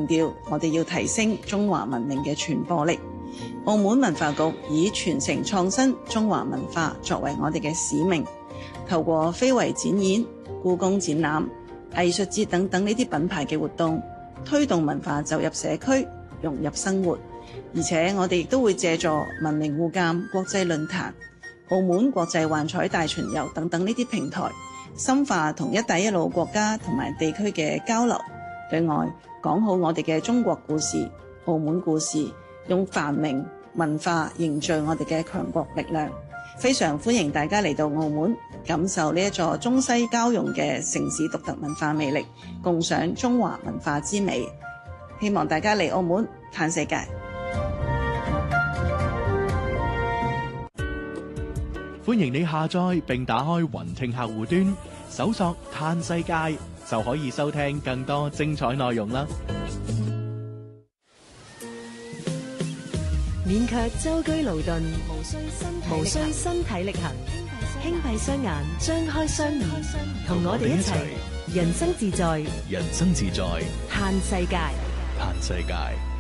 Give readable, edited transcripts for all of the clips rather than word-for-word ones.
強調我哋要提升中華文明嘅傳播力。澳門文化局以傳承創新中華文化作為我哋嘅使命，透過非遺展演、故宮展覽、藝術節等等呢啲品牌嘅活動，推動文化走入社區，融入生活。而且我哋亦都會借助文明互鑑國際論壇、澳門國際幻彩大巡遊等等呢啲平台，深化同一帶一路國家同埋地區嘅交流，對外講好我哋嘅中國故事、澳門故事，用繁榮文化凝聚我哋嘅強國力量。非常歡迎大家嚟到澳門，感受呢一座中西交融嘅城市獨特文化魅力，共賞中華文化之美。希望大家嚟澳門嘆世界。 歡迎你下載並打開雲聽客戶端，搜索嘆世界就可以收聽更多精彩內容啦。 免卻舟車勞頓，無需身體力行，輕閉雙眼，張開雙耳，同我哋一齊人生自在， 人生自在， 嘆世界， 嘆世界。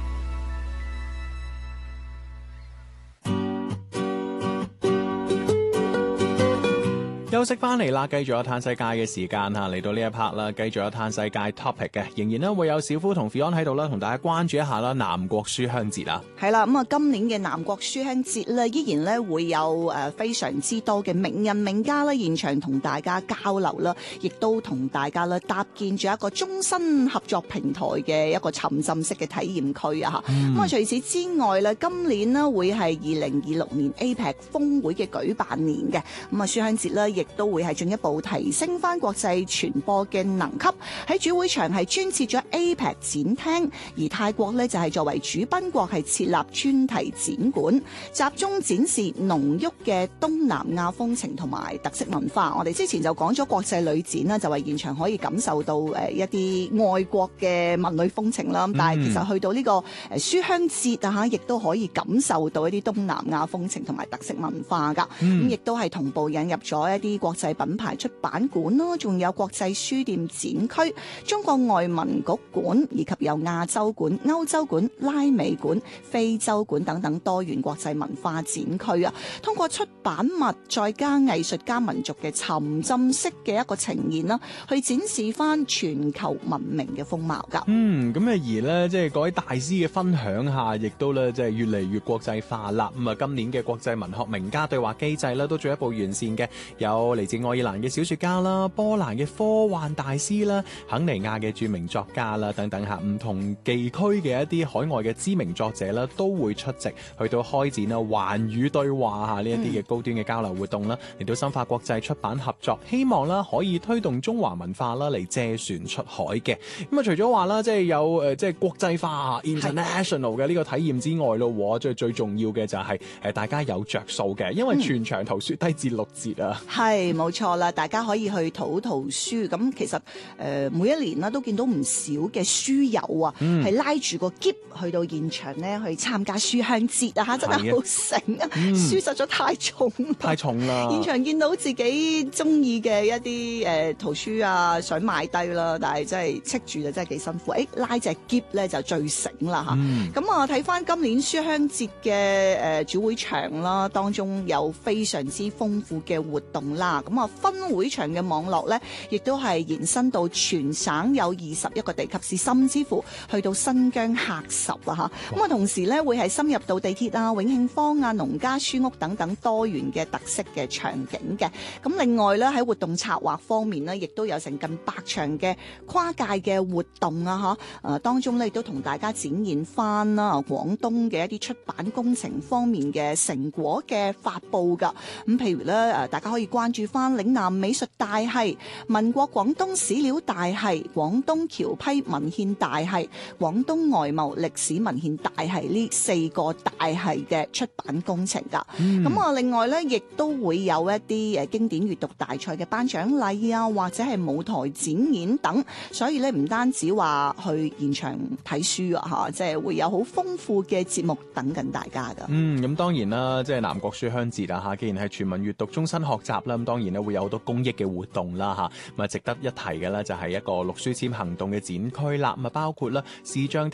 休息翻嚟啦，繼續有嘆世界嘅時間嚇，嚟到呢一 part 啦，繼續有嘆世界 topic 嘅，仍然咧會有小夫同 Fion 喺度啦，同大家關注一下啦，南國書香節啊， 係啦，咁啊今年嘅南國書香節咧，依然咧會有非常之多嘅名人名家啦，現場同大家交流啦，亦都同大家咧搭建咗一個終身合作平台嘅一個沉浸式嘅體驗區啊嚇。咁啊除此之外咧，今年呢會係2026年 APEC 峰會嘅舉辦年嘅，咁啊書香節咧亦都會係進一步提升翻國際傳播嘅能級，喺主會場係專設咗 APEC 展廳，而泰國呢就係作為主賓國係設立專題展館，集中展示濃郁嘅東南亞風情同埋特色文化。我哋之前就講咗國際旅展啦，就係現場可以感受到一啲外國嘅文旅風情啦。但係其實去到呢個書香節啊嚇，亦都可以感受到一啲東南亞風情同埋特色文化㗎。咁亦都係同步引入咗一啲國際品牌出版館咯，仲有國際書店展區、中國外文局館，以及有亞洲館、歐洲館、拉美館、非洲館等等多元國際文化展區啊。通過出版物再加藝術家民族嘅沉浸式嘅一個呈現啦，去展示翻全球文明嘅風貌噶。 咁而咧即係各位大師嘅分享下，亦都咧即係越嚟越國際化啦。咁啊，今年嘅國際文學名家對話機制咧都進一步完善嘅，有嚟自愛爾蘭嘅小說家啦，波蘭嘅科幻大師啦，肯尼亞嘅著名作家啦，等等吓，唔同地區嘅一啲海外嘅知名作者啦，都會出席去到開展啦環語對話吓呢一啲嘅高端嘅交流活動啦，嚟到深化國際出版合作，希望啦可以推動中華文化啦嚟借船出海嘅。咁啊，除咗話啦，即係有即係國際化 international 嘅呢個體驗之外咯，最重要嘅就係大家有着數嘅，因為全場圖書低至6折啊。 係冇錯啦，大家可以去圖書。咁其實每一年啦都見到唔少嘅書友啊，係拉住個篋去到現場咧去參加書香節啊嚇，真係好醒啊！書實在太重啦，現場見到自己中意嘅一啲圖書啊，想買低啦，但係真係戚住就真係幾辛苦。拉隻篋咧就最醒啦嚇。咁啊睇翻今年書香節嘅主會場啦，當中有非常之豐富嘅活動啦。咁啊分會場嘅網絡咧，亦都係延伸到全省有21個地級市，甚至乎去到新疆喀什啊嚇。咁啊同時咧會係深入到地鐵啊、永慶坊啊、農家書屋等等多元嘅特色嘅場景嘅。咁另外咧喺活動策劃方面呢，亦都有成近100場嘅跨界嘅活動啊嚇。當中咧亦都同大家展現翻啦廣東嘅一啲出版工程方面嘅成果嘅發布㗎。咁譬如咧大家可以關注翻嶺南美術大系、民國廣東史料大系、廣東僑批文獻大系、廣東外貿歷史文獻大系呢4個大系嘅出版工程㗎。咁啊另外咧亦都會有一啲經典閱讀大賽嘅頒獎禮啊，或者係舞台展演等，所以咧唔單止話去現場睇書啊嚇，即係會有好豐富嘅節目等緊大家㗎。 咁當然啦，即係南國書香節啊嚇，既然係全民閱讀終身學習啦，咁當然咧會有好多公益嘅活動啦嚇。咁啊值得一提嘅咧就係一個綠書籤行動嘅展區啦，咁啊包括啦視像